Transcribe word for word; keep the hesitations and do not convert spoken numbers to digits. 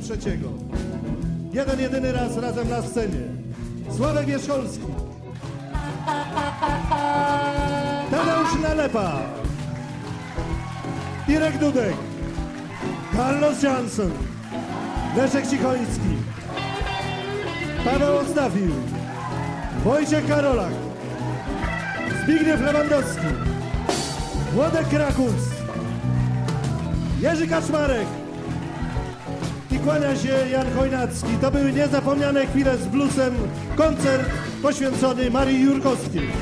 trzeciego. Jeden, jedyny raz razem na scenie. Sławek Wierzcholski. Tadeusz Nalepa. Irek Dudek. Carlos Jansson. Leszek Cichoński. Paweł Ostafił. Wojciech Karolak. Zbigniew Lewandowski. Włodek Krakus. Jerzy Kaczmarek. I kłania się Jan Chojnacki. To były niezapomniane chwile z bluesem. Koncert poświęcony Marii Jurkowskiej.